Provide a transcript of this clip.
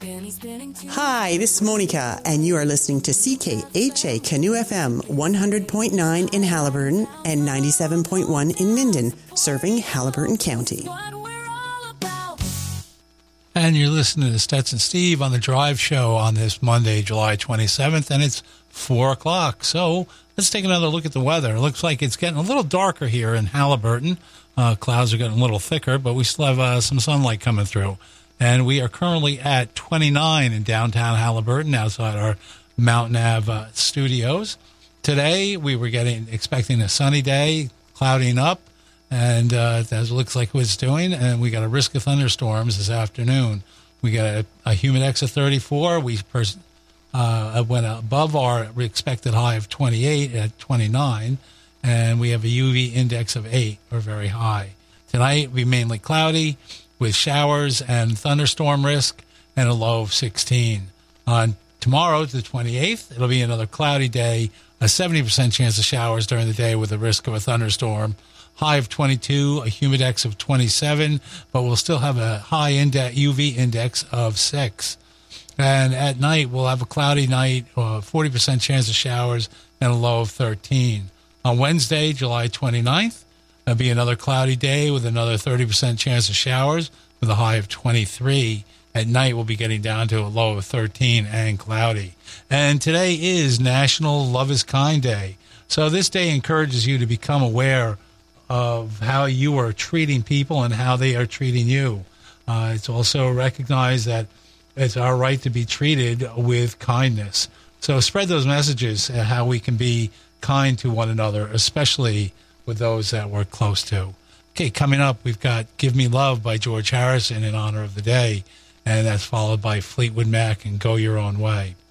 Hi, this is Monica, and you are listening to CKHA Canoe FM 100.9 in Haliburton and 97.1 in Minden, serving Haliburton County. And you're listening to Stetson Steve on the Drive Show on this Monday, July 27th, and it's 4 o'clock. So let's take another look at the weather. It looks like it's getting a little darker here in Haliburton. Clouds are getting a little thicker, but we still have some sunlight coming through. And we are currently at 29 in downtown Haliburton outside our Mountain Ave studios. Today, we were expecting a sunny day, clouding up, and that looks like what it's doing. And we got a risk of thunderstorms this afternoon. We got a humidex of 34. We went above our expected high of 28 at 29, and we have a UV index of 8, or very high. Tonight, will be mainly cloudy, with showers and thunderstorm risk, and a low of 16. On tomorrow, the 28th, it'll be another cloudy day, a 70% chance of showers during the day with a risk of a thunderstorm, high of 22, a humidex of 27, but we'll still have a high UV index of 6. And at night, we'll have a cloudy night, 40% chance of showers, and a low of 13. On Wednesday, July 29th, it'll be another cloudy day with another 30% chance of showers with a high of 23. At night, we'll be getting down to a low of 13 and cloudy. And today is National Love is Kind Day. So this day encourages you to become aware of how you are treating people and how they are treating you. It's also recognized that it's our right to be treated with kindness. So spread those messages how we can be kind to one another, especially with those that we're close to. Okay, coming up, we've got Give Me Love by George Harrison in honor of the day, and that's followed by Fleetwood Mac and Go Your Own Way.